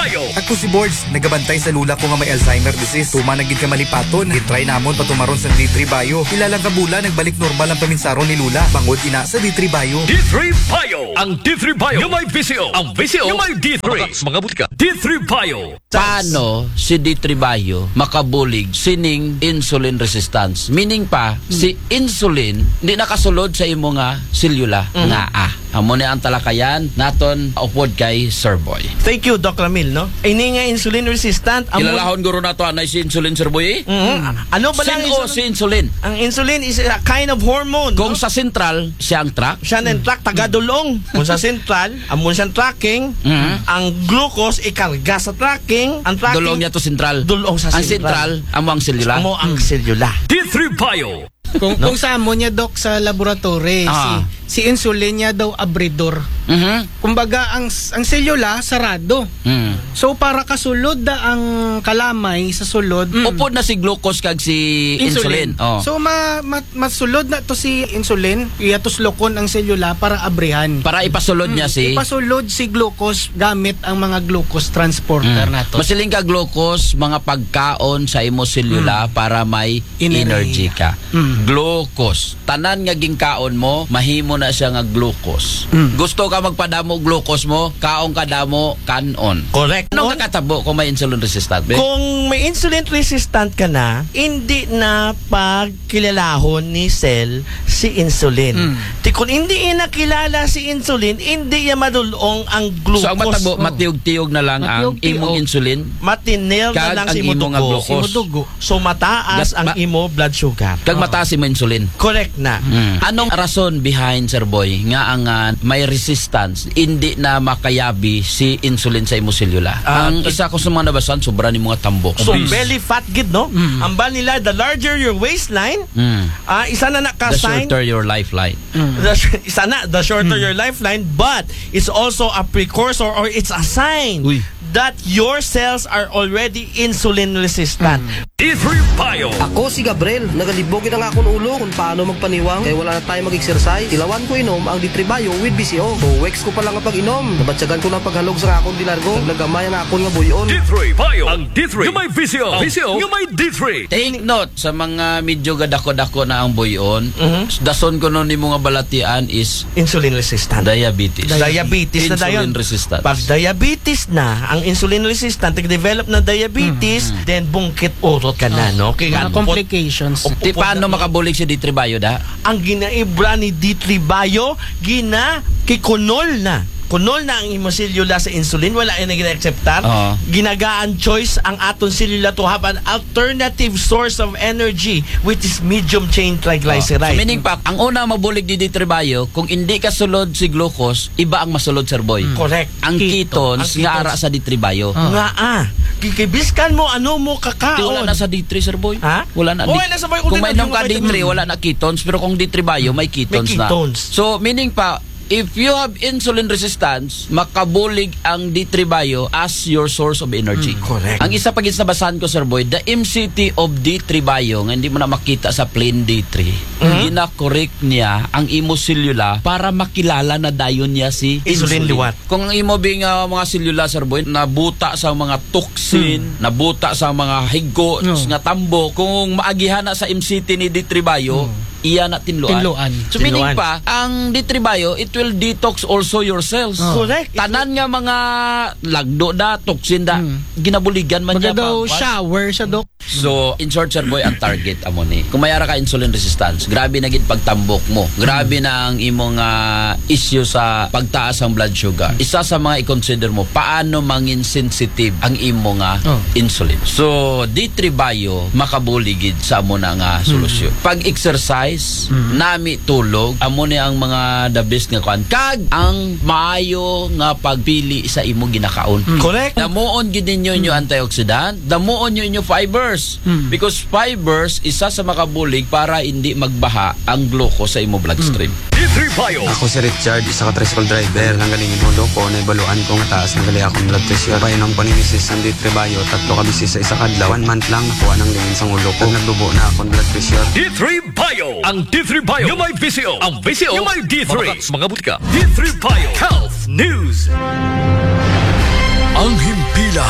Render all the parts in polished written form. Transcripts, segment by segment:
Bio. Ako si Boards, nagabantay sa lula ko nga may Alzheimer disease. Tuma nagid ka malipaton, gitry namon patumaron sa D3 Bio. Ilang kabula nagbalik normal ang paminsaron ni lula. Bangod ina sa D3 Bio. D3 Bio. Ang D3 Bio yung may VCO. Ang VCO yung may D3. Mga butika. D3 Bio. Paano si D3 Bio makabulig sining insulin resistance? Meaning pa, si insulin di nakasulod sa imo nga selula nga amo ni ang talakayan naton upod kay Sir Boy. Thank you, Doc Ramil, no? Ini nga insulin resistant. Kilalahon guro nato anay si insulin, Sir Boy. Ano ba lang Sino si insulin? Ang insulin is a kind of hormone. Kung no? sa central, siya ang track. Siya ng track tagadulong. Kung sa central, amon siyang tracking, ang glucose ikarga sa tracking, ang tracking Dulong niya to central. dulong sa Ang central, amo ang selula. Amo ang selula. D3 Bio. Kung sa amo niya, Doc, sa laboratory, si insulin niya daw abridor. Kumbaga, ang selula, sarado. So, para kasulod da ang kalamay sa sulod, Upod na si glucose kag si insulin. Oh. So, masulod na to si insulin, iyatuslokon ang selula para abrihan. Para ipasulod niya si... Ipasulod si glucose gamit ang mga glucose transporter nato. Masiling ka glucose, mga pagkaon sa imo selula para may energy ka. Glucose. Tanan nga gingkaon mo, mahimo na siya nga glucose. Gusto ka magpadamo glucose mo, kaong kadamo kanon. Correct. Anong kakatabo kung may insulin resistant? Kung may insulin resistant ka na, hindi na pagkilalahon ni cell si insulin. Kung hindi nakilala si insulin, hindi niya madulong ang glucose. So ang matabo, matiyog-tiyog na lang ang imong insulin. Matinel na lang ang si imo imo nga dugo. So mataas ang imo blood sugar. Kag mataas mo insulin. Correct na. Anong rason behind, Sir Boy, nga ang may resistance, hindi na makayabi si insulin sa imo selula? Ang isa ko sa mga nabasan, sobra ni mga tambok. So belly fat gid, no? Ang ban nila, the larger your waistline, isa na The naka-sign. shorter your lifeline. The shorter your lifeline, but it's also a precursor or it's a sign that your cells are already insulin resistant. D3 Bio. Ako si Gabriel, nagalibogin ang akong ulo kung paano magpaniwang kaya wala na tayo mag-exercise. Ilawan ko inom ang D3 Bio with BCO. So weeks ko pa lang ang pag-inom. Nabatsagan ko ng paghalog sa akong dilargo. Naglagamay ang akong nga buyon. D3 Bio. Ang D3 yung may VCO. VCO yung may D3. Take note sa mga medyo gadako-dako na ang buyon. Dason ko nun ni mga balatian is Insulin resistant. diabetes. Diabetes na dayon. Insulin resistance. Pag diabetes na, ang insulin resistant, develop na diabetes, then bungkit urot ka na, no? Kaya Mga complications. Di paano makabulig si D3 Bio da? ang ginaibra ni D3 Bio, kikunol na. Kunol na ang imo selula sa insulin, wala ay nag-acceptar. Ginagaan choice ang aton selula to have an alternative source of energy which is medium chain triglyceride. So meaning pa, ang una mabulig ni D3 Bio, kung hindi ka sulod si glucose, iba ang masulod, Sir Boy. Correct. Ang ketones nga ara sa D3 Bio. Nga kikibiskan mo ano mo kakaon. Wala na sa D3, Sir Boy. Ha? Wala na. Wala na sa Boy. Kung may ka D3, wala na ketones. Pero kung D3 Bio, may ketones, May ketones. na. So, meaning pa, if you have insulin resistance, makabulig ang D3 Bio as your source of energy. Correct. Ang isa pag nabasahan ko, Sir Boy, the MCT of D3 Bio, nga hindi mo na makita sa plain D3, gina-correct niya ang imo selula para makilala na dayon niya si Insulin liwat. Kung ang imo bing mga selula, Sir Boy, nabuta sa mga toxin, nabuta sa mga higgo, nga tambo, kung maagihan na sa MCT ni D3 Bio, iya na tinluan. So meaning pa, ang D3 Bio, it will detox also your cells. Correct. Tanan nga mga lagdo da, toxin da, ginabuligan man niya Baga daw pa. shower siya, Doc. So, in short, Sir Boy, ang target amo ni. Kung mayara ka insulin resistance, grabe na gid pagtambok mo. Grabe na ang imong issue sa pagtaas ang blood sugar. Isa sa mga i-consider mo, paano mangin sensitive ang imong insulin. So, D3 Bio, makabuligid sa amo na nga solusyon. Pag-exercise, nami tulog, amo ni ang mga the best nga kuan. Kag ang maayo nga pagpili sa imo ginakaon. Correct. Damuon gid ninyo inyo antioxidant, damuon nyo inyo fibers. Because fibers isa sa makabulig para hindi magbaha ang glucose sa imo bloodstream. D3 Bio. Ako si Richard, isa ka tricycle driver. Nang galing inulo ko, naibaluan ko nga taas ng gali akong blood pressure. Bayan ng paninisis ng D3 Bio, 3 ka bisis sa isa kadlaw. 1 month lang nakuha ng lingin sa ulo ko. Nagdubo na akong blood pressure. D3 Bio. Ang D3 Bio yung may VCO. Ang VCO yung may D3. Mga butika. D3 Bio. Health News. Ang himpilan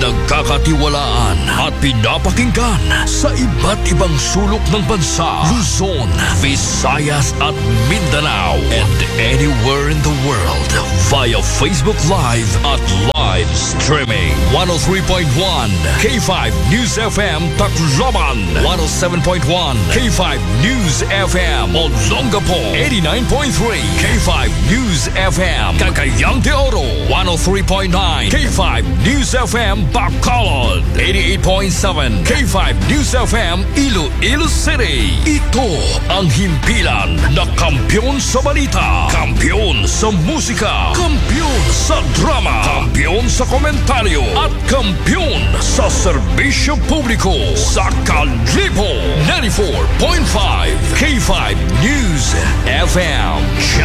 pinagkakatiwalaan at pinapakinggan sa iba't ibang sulok ng bansa, Luzon, Visayas at Mindanao, and anywhere in the world via Facebook Live at live streaming. 103.1 K5 News FM Tacloban, 107.1 K5 News FM Olongapo, 89.3 K5 News FM Cagayan de Oro, 103.9 K5 News FM Bacolod, 88.7 K5 News FM Iloilo City. Ito ang himpilan na kampiyon sa balita, kampiyon sa musika, kampiyon sa drama, kampiyon sa komentaryo, at kampiyon sa serbisyo publiko sa Kalibo 94.5 K5 News FM.